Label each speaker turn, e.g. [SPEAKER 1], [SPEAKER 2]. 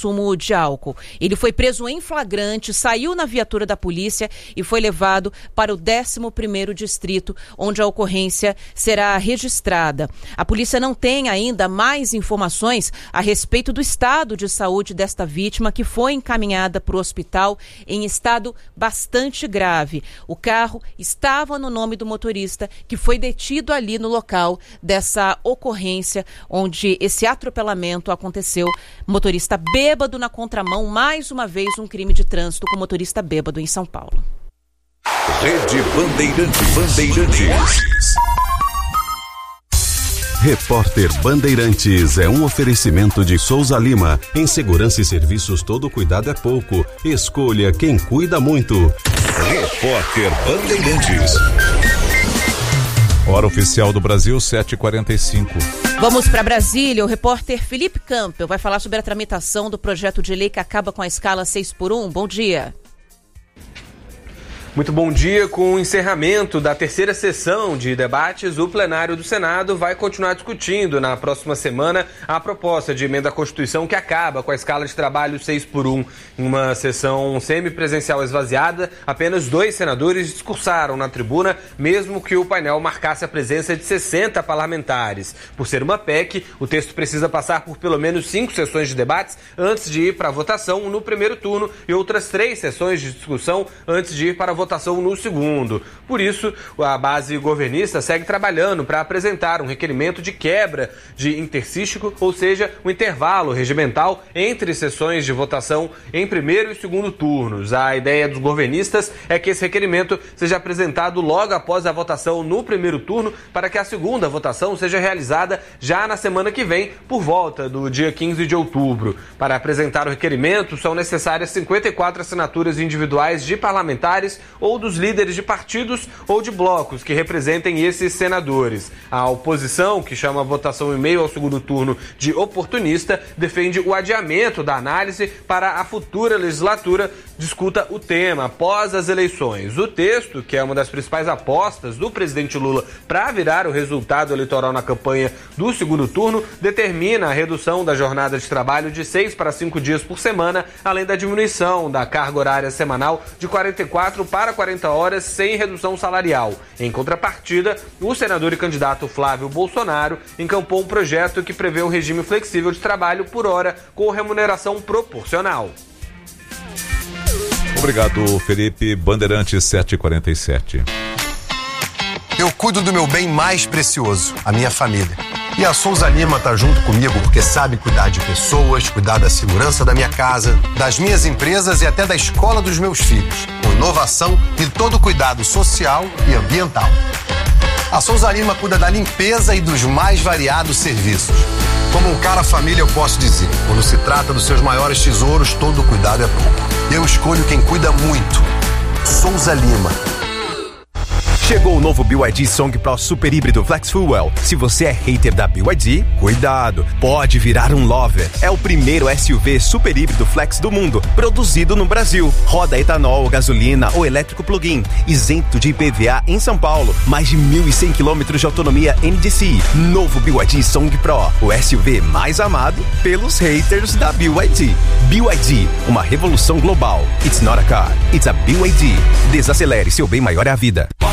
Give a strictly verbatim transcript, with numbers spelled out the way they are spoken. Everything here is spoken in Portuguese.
[SPEAKER 1] consumo de álcool. Ele foi preso em flagrante, saiu na viatura da polícia e foi levado para o décimo primeiro distrito, onde a ocorrência será registrada. A polícia não tem ainda mais informações a respeito do estado de saúde desta vítima, que foi encaminhada para o hospital em estado bastante grave. O carro estava no nome do motorista, que foi detido ali no local dessa ocorrência, onde esse atropelamento aconteceu. Motorista bêbado na contramão, mais uma vez um crime de trânsito com motorista bêbado em São Paulo.
[SPEAKER 2] Rede Bandeirantes. Bandeirantes. Repórter Bandeirantes é um oferecimento de Souza Lima. Em segurança e serviços, todo cuidado é pouco. Escolha quem cuida muito. Repórter Bandeirantes.
[SPEAKER 3] Hora oficial do Brasil, sete e quarenta e cinco.
[SPEAKER 1] Vamos para Brasília. O repórter Felipe Campbell vai falar sobre a tramitação do projeto de lei que acaba com a escala seis por um. Bom dia.
[SPEAKER 4] Muito bom dia. Com o encerramento da terceira sessão de debates, o plenário do Senado vai continuar discutindo na próxima semana a proposta de emenda à Constituição que acaba com a escala de trabalho seis por um. Em uma sessão semipresencial esvaziada, apenas dois senadores discursaram na tribuna, mesmo que o painel marcasse a presença de sessenta parlamentares. Por ser uma P E C, o texto precisa passar por pelo menos cinco sessões de debates antes de ir para a votação no primeiro turno e outras três sessões de discussão antes de ir para a votação votação no segundo. Por isso, a base governista segue trabalhando para apresentar um requerimento de quebra de interstício, ou seja, um intervalo regimental entre sessões de votação em primeiro e segundo turnos. A ideia dos governistas é que esse requerimento seja apresentado logo após a votação no primeiro turno, para que a segunda votação seja realizada já na semana que vem, por volta do dia quinze de outubro. Para apresentar o requerimento, são necessárias cinquenta e quatro assinaturas individuais de parlamentares ou dos líderes de partidos ou de blocos que representem esses senadores. A oposição, que chama a votação em meio ao segundo turno de oportunista, defende o adiamento da análise para a futura legislatura discuta o tema após as eleições. O texto, que é uma das principais apostas do presidente Lula para virar o resultado eleitoral na campanha do segundo turno, determina a redução da jornada de trabalho de seis para cinco dias por semana, além da diminuição da carga horária semanal de quarenta e quatro para quarenta horas sem redução salarial. Em contrapartida, o senador e candidato Flávio Bolsonaro encampou um projeto que prevê um regime flexível de trabalho por hora com remuneração proporcional.
[SPEAKER 3] Obrigado, Felipe. Bandeirantes sete e quarenta e sete.
[SPEAKER 5] Eu cuido do meu bem mais precioso, a minha família. E a Souza Lima tá junto comigo porque sabe cuidar de pessoas, cuidar da segurança da minha casa, das minhas empresas e até da escola dos meus filhos, com inovação e todo cuidado social e ambiental. A Souza Lima cuida da limpeza e dos mais variados serviços. Como um cara família, eu posso dizer, quando se trata dos seus maiores tesouros, todo cuidado é pouco. Eu escolho quem cuida muito. Souza Lima.
[SPEAKER 6] Chegou o novo B Y D Song Pro Super Híbrido Flex Fuel. Se você é hater da B Y D, cuidado, pode virar um lover. É o primeiro S U V super híbrido flex do mundo, produzido no Brasil. Roda etanol, gasolina ou elétrico plug-in, isento de I P V A em São Paulo. Mais de mil e cem quilômetros de autonomia N D C I. Novo B Y D Song Pro, o S U V mais amado pelos haters da B Y D. B Y D, uma revolução global. It's not a car, it's a B Y D. Desacelere, seu bem maior é a vida.